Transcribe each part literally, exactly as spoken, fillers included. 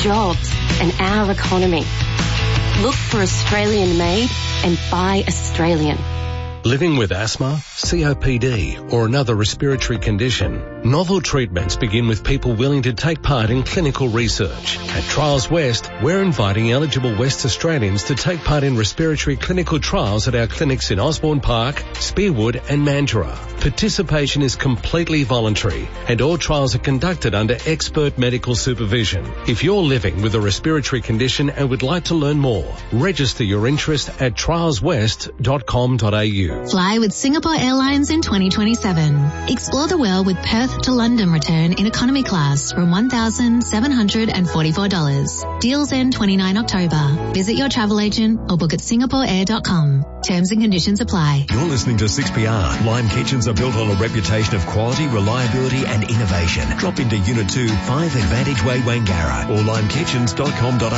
jobs and our economy. Look for Australian made and buy Australian. Living with asthma, C O P D or another respiratory condition, novel treatments begin with people willing to take part in clinical research. At Trials West, we're inviting eligible West Australians to take part in respiratory clinical trials at our clinics in Osborne Park, Spearwood and Mandurah. Participation is completely voluntary and all trials are conducted under expert medical supervision. If you're living with a respiratory condition and would like to learn more, register your interest at trials west dot com dot a u. Fly with Singapore Airlines in twenty twenty-seven. Explore the world with Perth to London return in economy class from one thousand seven hundred forty-four dollars. Deals end the twenty-ninth of October. Visit your travel agent or book at singapore air dot com. Terms and conditions apply. You're listening to six P R. Lime Kitchens are built on a reputation of quality, reliability and innovation. Drop into Unit two, five Advantage Way, Wangara or lime kitchens dot com dot a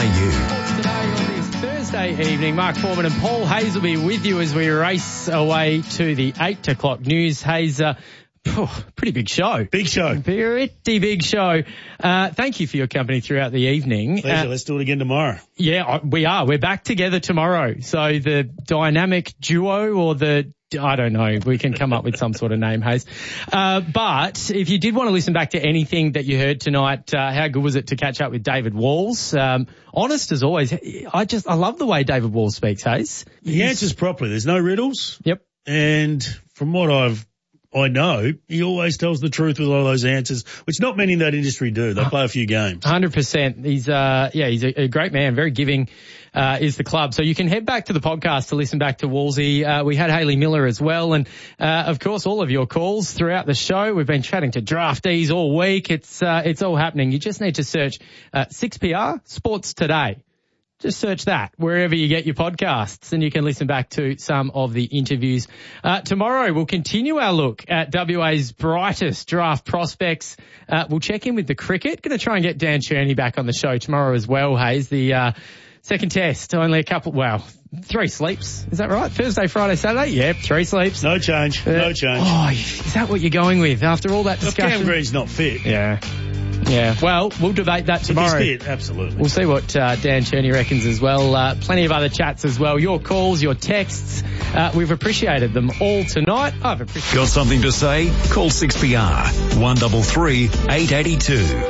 u. Thursday evening, Mark Foreman and Paul Hayes will be with you as we race away to the eight o'clock news. Hayes, uh, oh, pretty big show. Big show. Pretty big show. Uh, thank you for your company throughout the evening. Pleasure. Uh, Let's do it again tomorrow. Yeah, we are. We're back together tomorrow. So the dynamic duo or the I don't know. We can come up with some sort of name, Hayes. Uh, but if you did want to listen back to anything that you heard tonight, uh, how good was it to catch up with David Walls? Um, honest as always. I just, I love the way David Walls speaks, Hayes. He answers properly. There's no riddles. Yep. And from what I've, I know, he always tells the truth with all those answers, which not many in that industry do. They play a few games. one hundred percent. He's, uh, yeah, he's a, a great man, very giving. Uh, is the club. So you can head back to the podcast to listen back to Wolsey. Uh, we had Hayley Miller as well. And, uh, of course, all of your calls throughout the show. We've been chatting to draftees all week. It's, uh, it's all happening. You just need to search, uh, six P R Sports Today. Just search that wherever you get your podcasts and you can listen back to some of the interviews. Uh, tomorrow we'll continue our look at W A's brightest draft prospects. Uh, we'll check in with the cricket. Going to try and get Dan Cherney back on the show tomorrow as well, Hayes. The, uh, second test, only a couple, well, three sleeps. Is that right? Thursday, Friday, Saturday? Yep, three sleeps. No change. Uh, no change. Oh, is that what you're going with after all that discussion? Cam Green's not fit. Yeah. Yeah. Well, we'll debate that tomorrow. If he's fit, absolutely. We'll see what uh, Dan Cherney reckons as well. Uh, plenty of other chats as well. Your calls, your texts. Uh, we've appreciated them all tonight. I've appreciated Got something to say? Call six P R one three three, eight eight two.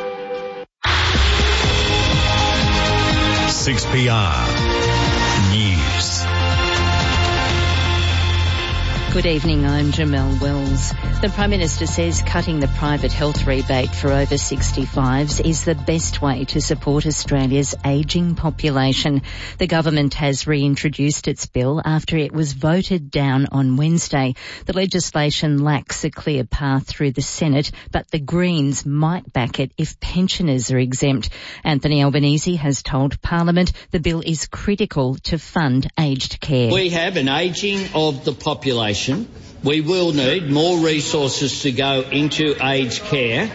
six P R News. Good evening, I'm Jamelle Wells. The Prime Minister says cutting the private health rebate for over sixty-fives is the best way to support Australia's ageing population. The government has reintroduced its bill after it was voted down on Wednesday. The legislation lacks a clear path through the Senate, but the Greens might back it if pensioners are exempt. Anthony Albanese has told Parliament the bill is critical to fund aged care. We have an ageing of the population. We will need more resources to go into aged care,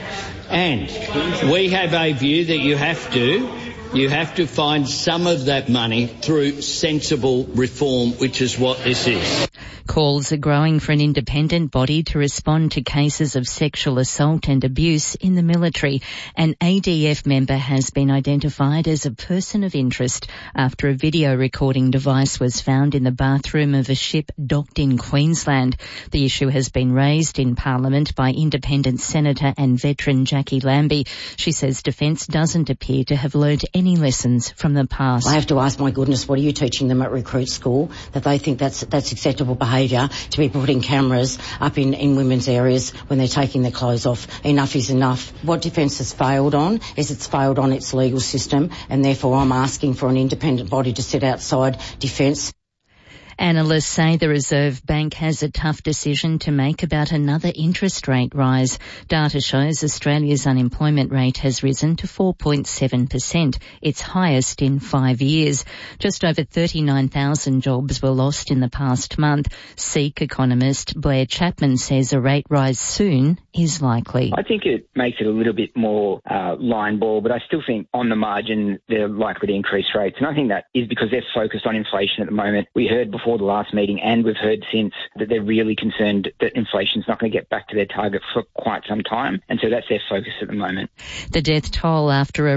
and we have a view that you have to you have to find some of that money through sensible reform, which is what this is. Calls are growing for an independent body to respond to cases of sexual assault and abuse in the military. An A D F member has been identified as a person of interest after a video recording device was found in the bathroom of a ship docked in Queensland. The issue has been raised in Parliament by Independent Senator and veteran Jackie Lambie. She says Defence doesn't appear to have learnt any lessons from the past. I have to ask, my goodness, what are you teaching them at recruit school, that they think that's that's acceptable behaviour to be putting cameras up in, in women's areas when they're taking their clothes off? Enough is enough. What Defence has failed on is it's failed on its legal system, and therefore I'm asking for an independent body to sit outside Defence. Analysts say the Reserve Bank has a tough decision to make about another interest rate rise. Data shows Australia's unemployment rate has risen to four point seven percent, its highest in five years. Just over thirty-nine thousand jobs were lost in the past month. SEEK economist Blair Chapman says a rate rise soon is likely. I think it makes it a little bit more uh, line ball, but I still think on the margin they're likely to increase rates. And I think that is because they're focused on inflation at the moment. We heard before the last meeting, and we've heard since, that they're really concerned that inflation's not going to get back to their target for quite some time. And so that's their focus at the moment. The death toll after a